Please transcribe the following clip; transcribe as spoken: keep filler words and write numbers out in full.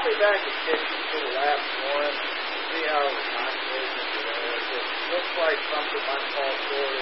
be back in kitchen for the last one. See how the conservation is there. It looks like something might fall short